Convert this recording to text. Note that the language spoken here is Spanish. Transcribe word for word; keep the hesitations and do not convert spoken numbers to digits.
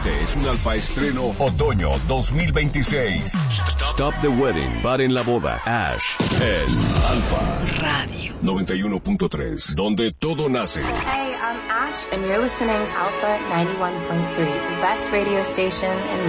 Este es un Alfa estreno otoño dos mil veintiséis. Stop the Wedding. Paren la boda. Ash en Alfa Radio noventa y uno punto tres, donde todo nace. Hey, I'm Ash, and you're listening to Alpha ninety-one point three, the best radio station in